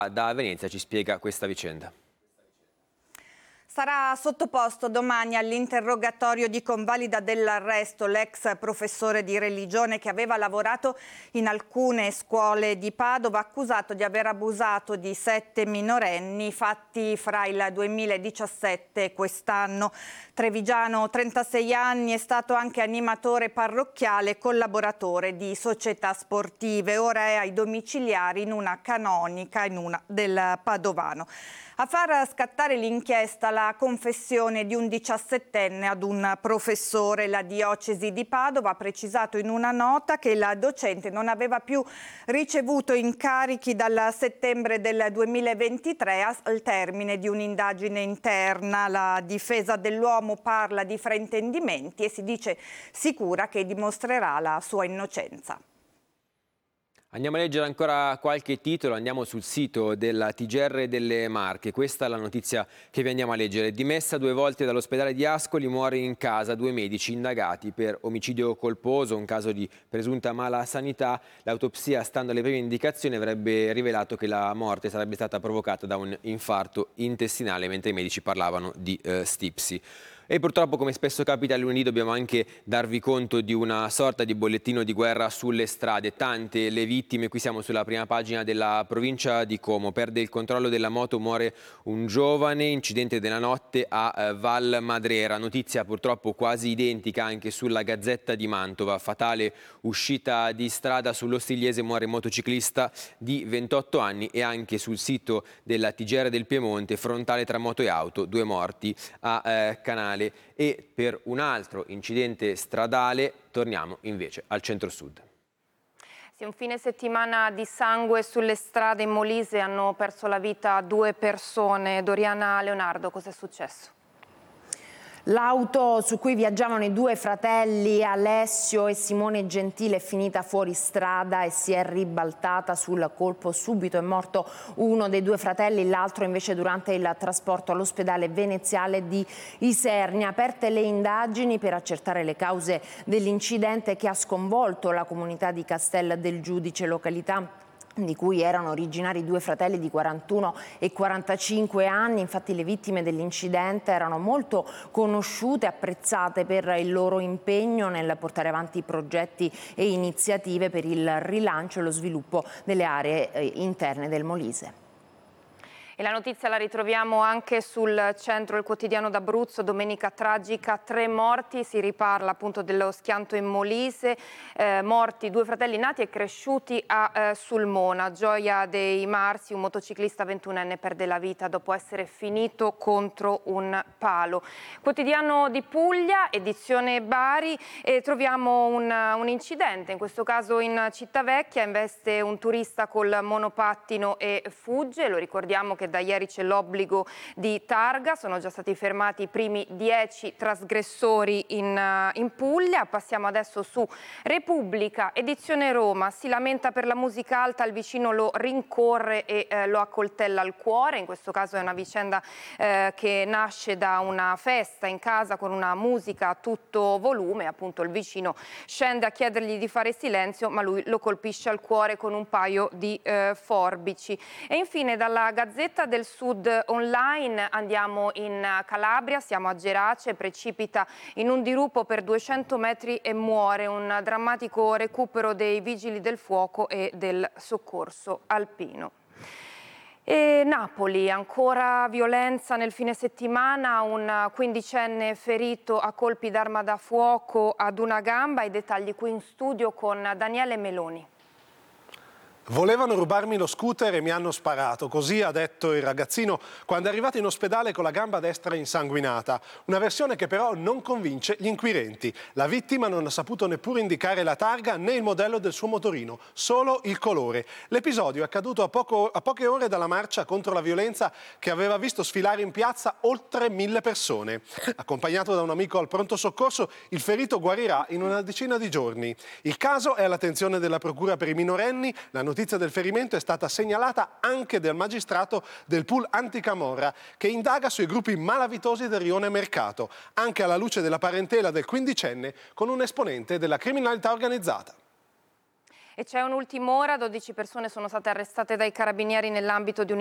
Da Venezia ci spiega questa vicenda. Sarà sottoposto domani all'interrogatorio di convalida dell'arresto l'ex professore di religione che aveva lavorato in alcune scuole di Padova, accusato di aver abusato di 7 minorenni fatti fra il 2017 e quest'anno. Trevigiano, 36 anni, è stato anche animatore parrocchiale e collaboratore di società sportive. Ora è ai domiciliari in una canonica del Padovano. A far scattare l'inchiesta la confessione di un 17enne ad un professore. La diocesi di Padova ha precisato in una nota che il docente non aveva più ricevuto incarichi dal settembre del 2023 al termine di un'indagine interna. La difesa dell'uomo parla di fraintendimenti e si dice sicura che dimostrerà la sua innocenza. Andiamo a leggere ancora qualche titolo, andiamo sul sito della TGR delle Marche. Questa è la notizia che vi andiamo a leggere. Dimessa 2 volte dall'ospedale di Ascoli, muore in casa 2 medici indagati per omicidio colposo, un caso di presunta malasanità. L'autopsia, stando alle prime indicazioni, avrebbe rivelato che la morte sarebbe stata provocata da un infarto intestinale, mentre i medici parlavano di stipsi. E purtroppo, come spesso capita, lunedì dobbiamo anche darvi conto di una sorta di bollettino di guerra sulle strade. Tante le vittime, qui siamo sulla prima pagina della provincia di Como. Perde il controllo della moto, muore un giovane, incidente della notte a Val Madrera. Notizia purtroppo quasi identica anche sulla Gazzetta di Mantova. Fatale uscita di strada sullo Stigliese, muore motociclista di 28 anni. E anche sul sito della TGR del Piemonte, frontale tra moto e auto, 2 morti a Canale. E per un altro incidente stradale torniamo invece al centro-sud. Sì, un fine settimana di sangue sulle strade in Molise, hanno perso la vita 2 persone. Doriana Leonardo, cos'è successo? L'auto su cui viaggiavano i 2 fratelli Alessio e Simone Gentile è finita fuori strada e si è ribaltata sul colpo. Subito è morto uno dei 2 fratelli, l'altro invece durante il trasporto all'ospedale veneziale di Isernia. Aperte le indagini per accertare le cause dell'incidente che ha sconvolto la comunità di Castel del Giudice, località di cui erano originari 2 fratelli di 41 e 45 anni. Infatti le vittime dell'incidente erano molto conosciute, apprezzate per il loro impegno nel portare avanti progetti e iniziative per il rilancio e lo sviluppo delle aree interne del Molise. E la notizia la ritroviamo anche sul centro del quotidiano d'Abruzzo, domenica tragica, 3 morti, si riparla appunto dello schianto in Molise, morti 2 fratelli nati e cresciuti a Sulmona. Gioia dei Marsi, un motociclista 21enne perde la vita dopo essere finito contro un palo. Quotidiano di Puglia, edizione Bari, e troviamo un incidente, in questo caso in Cittavecchia, investe un turista col monopattino e fugge. Lo ricordiamo che da ieri c'è l'obbligo di targa, sono già stati fermati i primi 10 trasgressori in Puglia. Passiamo adesso su Repubblica, edizione Roma, si lamenta per la musica alta, il vicino lo rincorre e lo accoltella al cuore. In questo caso è una vicenda che nasce da una festa in casa con una musica a tutto volume, appunto il vicino scende a chiedergli di fare silenzio, ma lui lo colpisce al cuore con un paio di forbici. E infine dalla Gazzetta del Sud online andiamo in Calabria, siamo a Gerace, precipita in un dirupo per 200 metri e muore, un drammatico recupero dei vigili del fuoco e del soccorso alpino. E Napoli, ancora violenza nel fine settimana, un 15enne ferito a colpi d'arma da fuoco ad una gamba. I dettagli qui in studio con Daniele Meloni. Volevano rubarmi lo scooter e mi hanno sparato, così ha detto il ragazzino quando è arrivato in ospedale con la gamba destra insanguinata. Una versione che però non convince gli inquirenti. La vittima non ha saputo neppure indicare la targa né il modello del suo motorino, solo il colore. L'episodio è accaduto a poche ore dalla marcia contro la violenza che aveva visto sfilare in piazza oltre 1000 persone. Accompagnato da un amico al pronto soccorso, il ferito guarirà in una decina di giorni. Il caso è all'attenzione della Procura per i minorenni. La notizia del ferimento è stata segnalata anche dal magistrato del pool anticamorra che indaga sui gruppi malavitosi del rione Mercato, anche alla luce della parentela del quindicenne con un esponente della criminalità organizzata. E c'è un'ultima ora, 12 persone sono state arrestate dai carabinieri nell'ambito di un